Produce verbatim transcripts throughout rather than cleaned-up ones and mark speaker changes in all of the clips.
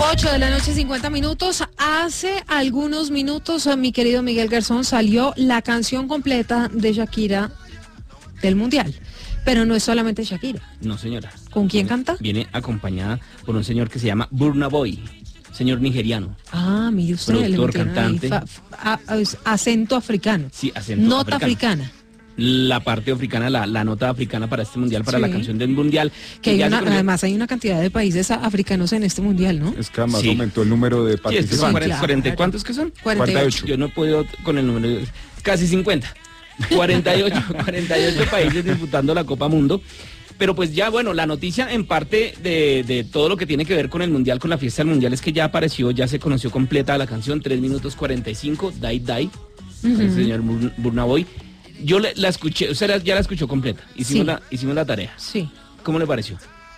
Speaker 1: ocho de la noche, cincuenta minutos. Hace algunos minutos, mi querido Miguel Garzón, salió la canción completa de Shakira del Mundial. Pero no es solamente Shakira.
Speaker 2: No, señora.
Speaker 1: ¿Con quién
Speaker 2: viene,
Speaker 1: canta?
Speaker 2: Viene acompañada por un señor que se llama Burna Boy, señor nigeriano.
Speaker 1: Ah, mire usted,
Speaker 2: productor,
Speaker 1: le
Speaker 2: cantante.
Speaker 1: fa, a, a, acento africano.
Speaker 2: Sí, acento
Speaker 1: Nota
Speaker 2: africano.
Speaker 1: africana.
Speaker 2: La parte africana, la, la nota africana para este mundial, para
Speaker 1: Sí.
Speaker 2: la canción del mundial.
Speaker 1: Que hay
Speaker 2: ya
Speaker 1: una,
Speaker 2: se conoció-
Speaker 1: además hay una cantidad de países africanos en este mundial, ¿no?
Speaker 3: Es que además
Speaker 2: Sí.
Speaker 3: aumentó el número de
Speaker 2: Sí, es que son
Speaker 3: participantes.
Speaker 2: cuarenta,
Speaker 1: claro.
Speaker 2: cuarenta ¿y cuántos que son?
Speaker 1: cuarenta y ocho.
Speaker 2: Yo no he podido con el número, casi cincuenta. cuarenta y ocho, cuarenta y ocho países disputando la Copa Mundo. Pero pues ya, bueno, la noticia en parte de, de todo lo que tiene que ver con el Mundial, con la fiesta del Mundial, es que ya apareció, ya se conoció completa la canción, tres minutos cuarenta y cinco, Die Die,
Speaker 1: Ujú.
Speaker 2: el señor Bur- Burna Boy. Yo le- la escuché, usted la- ya la escuchó completa, hicimos,
Speaker 1: Sí.
Speaker 2: la, hicimos la tarea.
Speaker 1: Sí.
Speaker 2: ¿Cómo le pareció?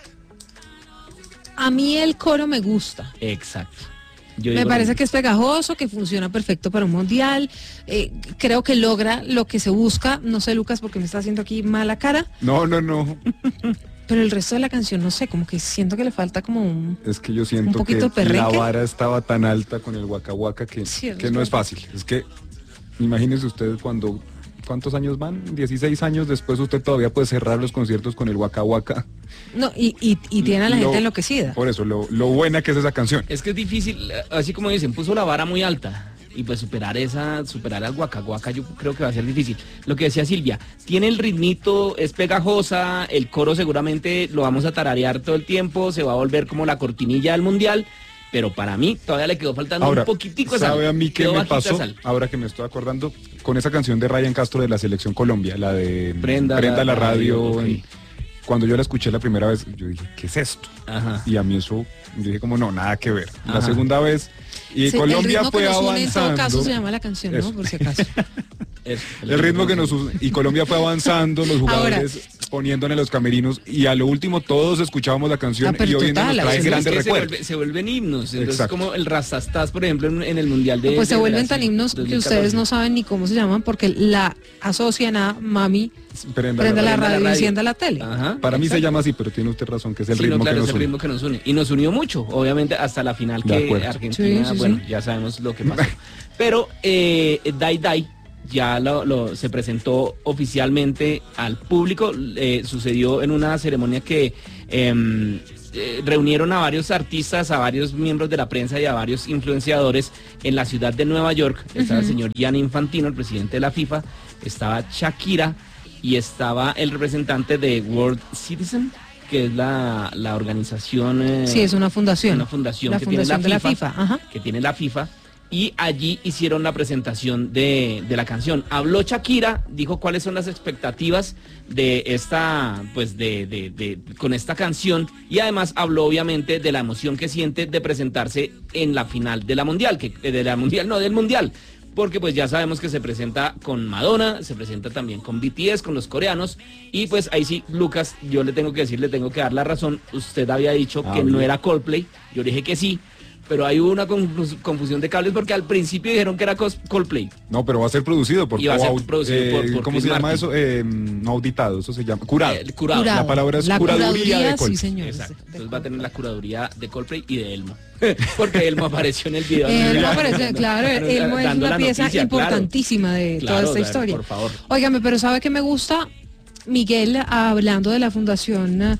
Speaker 1: A mí el coro me gusta.
Speaker 2: Exacto. Yo
Speaker 1: Me
Speaker 2: digo
Speaker 1: parece
Speaker 2: lo
Speaker 1: que es pegajoso, que funciona perfecto para un mundial. Eh, creo que logra lo que se busca. No sé, Lucas, porque me está haciendo aquí mala cara.
Speaker 3: No, no, no.
Speaker 1: Pero el resto de la canción, no sé, como que siento que le falta como un...
Speaker 3: Es que yo
Speaker 1: Un
Speaker 3: siento que
Speaker 1: poquito
Speaker 3: la
Speaker 1: perrenque.
Speaker 3: vara estaba tan alta con el Waka Waka que,
Speaker 1: Sí, eso
Speaker 3: que
Speaker 1: es
Speaker 3: no es
Speaker 1: verdad.
Speaker 3: fácil. Es que imagínense ustedes cuando... ¿Cuántos años van? dieciséis años después usted todavía puede cerrar los conciertos con el Waka Waka.
Speaker 1: No, y, y, y tiene a la
Speaker 3: Lo-
Speaker 1: gente enloquecida.
Speaker 3: Por eso, lo, lo buena que es esa canción.
Speaker 2: Es que es difícil, así como dicen, puso la vara muy alta y pues superar esa, superar al Waka Waka yo creo que va a ser difícil. Lo que decía Silvia, tiene el ritmito, es pegajosa, el coro seguramente lo vamos a tararear todo el tiempo, se va a volver como la cortinilla del mundial, pero para mí todavía le quedó faltando
Speaker 3: Ahora,
Speaker 2: un poquitico de sal.
Speaker 3: ¿sabe a mí qué
Speaker 2: Quedó
Speaker 3: me
Speaker 2: bajita
Speaker 3: pasó?
Speaker 2: sal.
Speaker 3: Ahora que me estoy acordando, con esa canción de Ryan Castro de la Selección Colombia, la de
Speaker 2: Prenda la
Speaker 3: la,
Speaker 2: radio,
Speaker 3: radio.
Speaker 2: ok.
Speaker 3: en- Cuando yo la escuché la primera vez, yo dije, ¿qué es esto?
Speaker 2: Ajá.
Speaker 3: Y a mí eso, yo dije como, no, nada que ver. La
Speaker 2: Ajá.
Speaker 3: segunda vez, y
Speaker 1: Sí,
Speaker 3: Colombia
Speaker 1: el ritmo
Speaker 3: fue
Speaker 1: que nos une,
Speaker 3: avanzando.
Speaker 1: en todo caso se llama la canción, ¿no?
Speaker 3: Eso.
Speaker 1: Por si acaso.
Speaker 2: Eso.
Speaker 3: El ritmo que nos us- y Colombia fue avanzando, los jugadores poniéndole los camerinos y a lo último todos escuchábamos la canción
Speaker 1: Ah, pero
Speaker 3: y hoy en día
Speaker 1: total,
Speaker 3: nos trae
Speaker 1: es
Speaker 2: Es
Speaker 3: grandes
Speaker 2: que se,
Speaker 3: recuerdos.
Speaker 2: vuelve- se vuelven himnos, entonces
Speaker 3: Exacto.
Speaker 2: como el Rastastás, por ejemplo, en, en el mundial de
Speaker 1: Pues se
Speaker 2: de
Speaker 1: vuelven
Speaker 2: Brasil,
Speaker 1: tan himnos que
Speaker 2: dos mil
Speaker 1: ustedes
Speaker 2: catorce.
Speaker 1: no saben ni cómo se llaman porque la asocian a mami,
Speaker 3: Prenda
Speaker 1: prende la
Speaker 3: la radio.
Speaker 1: radio y
Speaker 2: radio.
Speaker 1: encienda la tele.
Speaker 2: Ajá,
Speaker 3: Para mí se
Speaker 2: exacto.
Speaker 3: llama así, pero tiene usted razón, que es el
Speaker 2: Sí, no,
Speaker 3: ritmo
Speaker 2: claro,
Speaker 3: que
Speaker 2: es
Speaker 3: nos
Speaker 2: el
Speaker 3: une.
Speaker 2: ritmo que nos une. Y nos unió mucho, obviamente, hasta la final
Speaker 3: De
Speaker 2: que
Speaker 3: acuerdo.
Speaker 2: Argentina,
Speaker 1: Sí, sí,
Speaker 2: bueno,
Speaker 1: sí.
Speaker 2: ya sabemos lo que pasó. Pero eh, Die Die ya lo, lo- se presentó oficialmente al público, eh, sucedió en una ceremonia que em, eh, reunieron a varios artistas, a varios miembros de la prensa y a varios influenciadores en la ciudad de Nueva York. Estaba el señor Gianni Infantino, el presidente de la FIFA, estaba Shakira y estaba el representante de World Citizen, que es la, la organización... eh,
Speaker 1: Sí, es una fundación.
Speaker 2: una fundación
Speaker 1: La
Speaker 2: que
Speaker 1: fundación
Speaker 2: tiene la
Speaker 1: de
Speaker 2: FIFA,
Speaker 1: la FIFA. Ajá.
Speaker 2: que tiene la FIFA, y allí hicieron la presentación de, de la canción. Habló Shakira, dijo cuáles son las expectativas de esta, pues de, de, de- con esta canción, y además habló obviamente de la emoción que siente de presentarse en la final de la mundial, que de la mundial, no del mundial. Porque pues ya sabemos que se presenta con Madonna, se presenta también con B T S, con los coreanos, y pues ahí sí, Lucas, yo le tengo que decir, le tengo que dar la razón, usted había dicho
Speaker 3: Ah,
Speaker 2: que no
Speaker 3: bien.
Speaker 2: era Coldplay, yo le dije que sí, pero hay una confus- confusión de cables porque al principio dijeron que era cos- Coldplay.
Speaker 3: No, pero va a ser producido por...
Speaker 2: Y va a ser
Speaker 3: co-
Speaker 2: producido por- por
Speaker 3: ¿Cómo
Speaker 2: Chris
Speaker 3: se llama
Speaker 2: Martin.
Speaker 3: eso? Eh, no auditado, eso se llama... Curado.
Speaker 2: Eh, curado.
Speaker 1: Curado.
Speaker 3: La palabra es
Speaker 1: La
Speaker 3: curaduría de
Speaker 1: sí,
Speaker 3: Coldplay.
Speaker 1: señor.
Speaker 2: Exacto. Entonces va a tener la curaduría de Coldplay y de Elmo. Porque Elmo apareció en el video.
Speaker 1: Elmo aparece, claro, Elmo es
Speaker 2: Dando
Speaker 1: una
Speaker 2: la
Speaker 1: pieza
Speaker 2: noticia, claro.
Speaker 1: importantísima de
Speaker 2: Claro,
Speaker 1: toda esta
Speaker 2: claro,
Speaker 1: historia.
Speaker 2: por favor.
Speaker 1: Óigame, pero ¿sabe qué me gusta? Miguel, hablando de la fundación,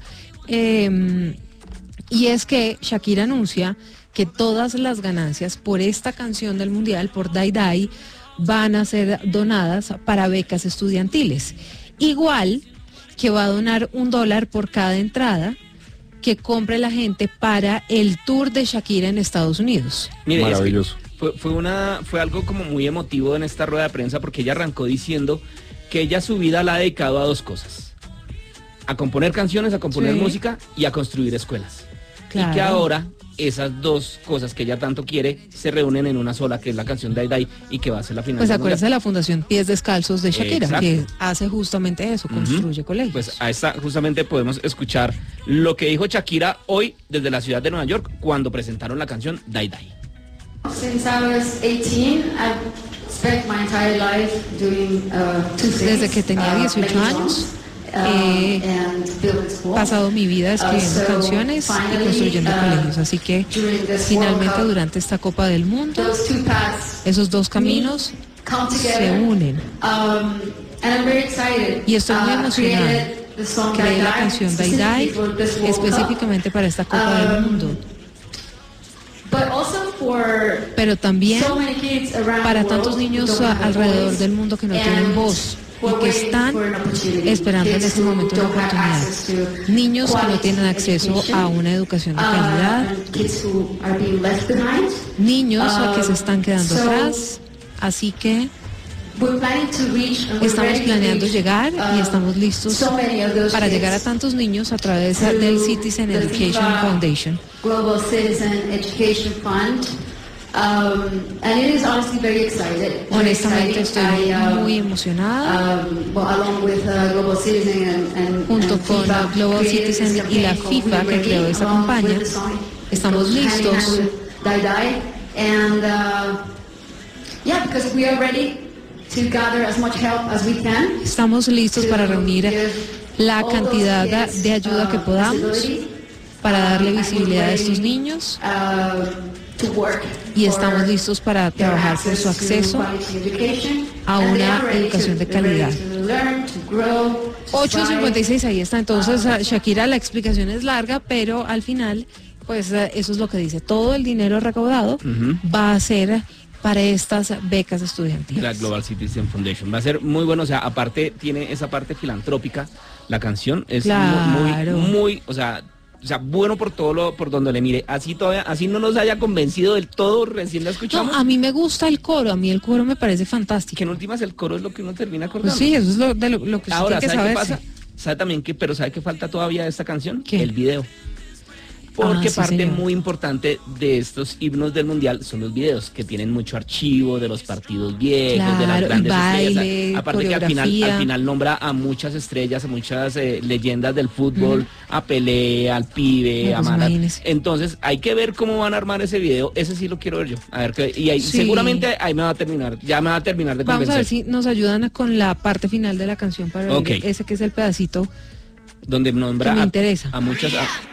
Speaker 1: eh, y es que Shakira anuncia que todas las ganancias por esta canción del Mundial, por Die Die, van a ser donadas para becas estudiantiles. Igual que va a donar un dólar por cada entrada que compre la gente para el tour de Shakira en Estados Unidos.
Speaker 2: Mire, es que
Speaker 3: Maravilloso.
Speaker 2: fue, fue, una, fue algo como muy emotivo en esta rueda de prensa porque ella arrancó diciendo que ella su vida la ha dedicado a dos cosas. A componer canciones, a componer
Speaker 1: Sí.
Speaker 2: música y a construir escuelas. Y que
Speaker 1: Claro.
Speaker 2: ahora esas dos cosas que ella tanto quiere se reúnen en una sola, que es la canción Die Die y que va a ser la final.
Speaker 1: Pues
Speaker 2: del
Speaker 1: acuérdense de
Speaker 2: Mundial.
Speaker 1: la Fundación Pies Descalzos de Shakira,
Speaker 2: Exacto.
Speaker 1: que hace justamente eso, construye
Speaker 2: Ujú.
Speaker 1: colegios.
Speaker 2: Pues a esta justamente podemos escuchar lo que dijo Shakira hoy desde la ciudad de Nueva York cuando presentaron la canción Die Die.
Speaker 4: Since I was eighteen, I've spent my entire life doing uh, two things.
Speaker 1: Desde que tenía
Speaker 4: uh,
Speaker 1: dieciocho
Speaker 4: making
Speaker 1: años,
Speaker 4: songs
Speaker 1: he
Speaker 4: and building schools.
Speaker 1: pasado mi vida escribiendo
Speaker 4: Uh, so
Speaker 1: canciones y
Speaker 4: finally,
Speaker 1: construyendo
Speaker 4: uh,
Speaker 1: colegios. Así que
Speaker 4: during this
Speaker 1: finalmente
Speaker 4: World Cup,
Speaker 1: durante esta Copa del Mundo,
Speaker 4: those two paths
Speaker 1: esos dos caminos
Speaker 4: come
Speaker 1: se
Speaker 4: together.
Speaker 1: unen.
Speaker 4: Um, and I'm very excited.
Speaker 1: Y estoy muy
Speaker 4: Uh,
Speaker 1: emocionada.
Speaker 4: created the song
Speaker 1: Creé la
Speaker 4: Die Die
Speaker 1: canción Die Die
Speaker 4: specifically for this World Cup.
Speaker 1: específicamente para esta Copa del
Speaker 4: Um,
Speaker 1: Mundo,
Speaker 4: But also for
Speaker 1: pero también
Speaker 4: so many kids around
Speaker 1: para
Speaker 4: the
Speaker 1: tantos
Speaker 4: world
Speaker 1: niños
Speaker 4: who don't
Speaker 1: a-
Speaker 4: have a
Speaker 1: alrededor
Speaker 4: voice
Speaker 1: del mundo que no
Speaker 4: and
Speaker 1: tienen voz
Speaker 4: who
Speaker 1: y
Speaker 4: are
Speaker 1: que
Speaker 4: waiting
Speaker 1: están
Speaker 4: for an opportunity.
Speaker 1: esperando en
Speaker 4: Kids
Speaker 1: este
Speaker 4: who
Speaker 1: momento una
Speaker 4: don't have
Speaker 1: oportunidad.
Speaker 4: access to
Speaker 1: Niños que no
Speaker 4: quality
Speaker 1: tienen acceso
Speaker 4: education,
Speaker 1: a una educación de
Speaker 4: uh,
Speaker 1: calidad,
Speaker 4: and kids who are being left behind.
Speaker 1: niños a que se están quedando
Speaker 4: Um, so
Speaker 1: atrás. Así que
Speaker 4: we're planning to reach, and we're
Speaker 1: estamos
Speaker 4: ready to
Speaker 1: planeando
Speaker 4: reach,
Speaker 1: llegar y
Speaker 4: um,
Speaker 1: estamos listos
Speaker 4: so many of those
Speaker 1: para
Speaker 4: kids
Speaker 1: llegar a tantos niños a través
Speaker 4: through
Speaker 1: del Citizen
Speaker 4: the
Speaker 1: Education
Speaker 4: FIFA
Speaker 1: Foundation.
Speaker 4: Global Citizen Education Fund. Um, and it is honestly very excited. very
Speaker 1: Honestamente
Speaker 4: exciting.
Speaker 1: estoy
Speaker 4: I, um,
Speaker 1: muy emocionada.
Speaker 4: Um, well, along with uh, Global Citizen and, and,
Speaker 1: Junto
Speaker 4: and
Speaker 1: con
Speaker 4: FIFA,
Speaker 1: Global
Speaker 4: created this
Speaker 1: Citizen y la
Speaker 4: campaign called
Speaker 1: FIFA
Speaker 4: We
Speaker 1: que
Speaker 4: Ready,
Speaker 1: creó esta
Speaker 4: along
Speaker 1: campaña.
Speaker 4: with the song. It
Speaker 1: Estamos
Speaker 4: goes hand in hand
Speaker 1: listos.
Speaker 4: with Die Die. And uh, yeah, because we are ready to gather as much help as we can.
Speaker 1: Estamos listos para reunir la
Speaker 4: all those
Speaker 1: cantidad
Speaker 4: kids,
Speaker 1: de ayuda que
Speaker 4: uh,
Speaker 1: podamos
Speaker 4: visibility,
Speaker 1: para darle
Speaker 4: um, and
Speaker 1: visibilidad a
Speaker 4: we're
Speaker 1: estos
Speaker 4: ready,
Speaker 1: niños
Speaker 4: uh, to work
Speaker 1: y
Speaker 4: for
Speaker 1: estamos listos para
Speaker 4: their
Speaker 1: trabajar por su
Speaker 4: access to
Speaker 1: acceso
Speaker 4: quality education,
Speaker 1: a
Speaker 4: and they
Speaker 1: una
Speaker 4: are ready
Speaker 1: educación
Speaker 4: to-
Speaker 1: de
Speaker 4: they're ready
Speaker 1: calidad.
Speaker 4: to learn, to grow, to
Speaker 1: ocho cincuenta y
Speaker 4: thrive.
Speaker 1: seis, ahí está. Entonces, a Shakira, la explicación es larga, pero al final, pues eh, eso es lo que dice. Todo el dinero recaudado
Speaker 2: Ujú.
Speaker 1: va a ser para estas becas
Speaker 2: La
Speaker 1: estudiantiles.
Speaker 2: Global Citizen Foundation. Va a ser muy bueno, o sea, aparte tiene esa parte filantrópica, la canción es muy,
Speaker 1: Claro.
Speaker 2: muy, muy, o sea, o sea, bueno por todo lo, por donde le mire. Así todavía, así no nos haya convencido del todo, recién la
Speaker 1: No,
Speaker 2: escuchamos.
Speaker 1: a mí me gusta el coro, a mí el coro me parece fantástico.
Speaker 2: Que en últimas el coro es lo que uno termina acordando.
Speaker 1: Pues sí, eso es lo, de lo, lo que usted
Speaker 2: Ahora,
Speaker 1: tiene que
Speaker 2: ¿sabe
Speaker 1: saber.
Speaker 2: qué pasa? ¿Sabe también que, pero sabe que falta todavía de esta canción?
Speaker 1: ¿Qué?
Speaker 2: El video. Porque
Speaker 1: Ah, sí,
Speaker 2: parte
Speaker 1: señor.
Speaker 2: muy importante de estos himnos del mundial son los videos, que tienen mucho archivo de los partidos viejos, de las
Speaker 1: Claro, y
Speaker 2: grandes
Speaker 1: baile,
Speaker 2: estrellas. Aparte que al final,
Speaker 1: coreografía.
Speaker 2: al final nombra a muchas estrellas, a muchas eh, leyendas del fútbol, a Pelé, al pibe,
Speaker 1: No,
Speaker 2: a
Speaker 1: pues
Speaker 2: Mara.
Speaker 1: imagínese.
Speaker 2: Entonces hay que ver cómo van a armar ese video. Ese sí lo quiero ver yo. A ver qué, y ahí,
Speaker 1: Sí.
Speaker 2: seguramente ahí me va a terminar, ya me va a terminar de
Speaker 1: Vamos
Speaker 2: convencer.
Speaker 1: a ver si nos ayudan con la parte final de la canción para
Speaker 2: Ok.
Speaker 1: oír ese que es el pedacito
Speaker 2: Donde nombra
Speaker 1: que me
Speaker 2: a-
Speaker 1: interesa.
Speaker 2: a muchas. a-